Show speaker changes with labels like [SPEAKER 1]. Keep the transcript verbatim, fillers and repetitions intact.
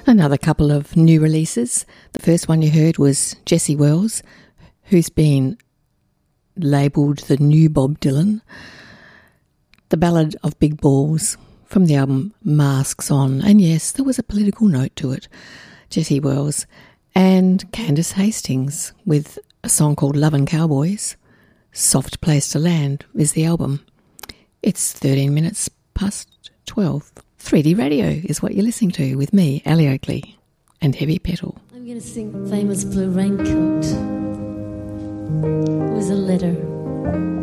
[SPEAKER 1] Another couple of new releases. The first one you heard was Jessie Wells, who's been labelled the new Bob Dylan. The Ballad of Big Balls from the album Masks On. And yes, there was a political note to it. Jessie Wells and Candice Hastings with a song called Lovin' Cowboys. Soft Place to Land is the album. It's thirteen minutes past twelve. three D Radio is what you're listening to with me, Ali Oakley, and Heavy Petal.
[SPEAKER 2] I'm going to sing Famous Blue Raincoat. It was a letter